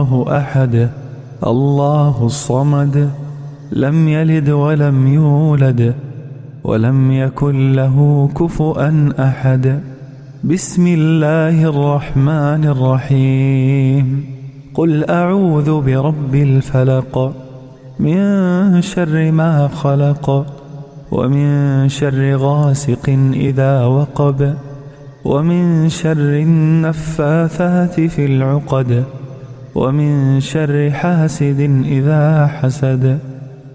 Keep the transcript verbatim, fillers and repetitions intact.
الله أحد الله الصمد لم يلد ولم يولد ولم يكن له كفؤا أحد. بسم الله الرحمن الرحيم. قل أعوذ برب الفلق من شر ما خلق ومن شر غاسق إذا وقب ومن شر النفاثات في العقد ومن شر حاسد إذا حسد.